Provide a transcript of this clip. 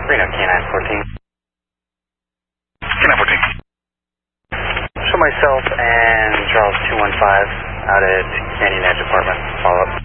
Reno Canine 14. Canine 14. Show myself and Charles 215 out at Canyon Edge Apartment. Follow up.